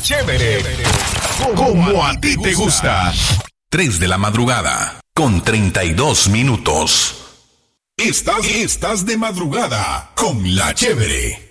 Chévere. Como a ti te gusta. 3 de la madrugada, con 32 minutos. Estás de madrugada con La Chévere.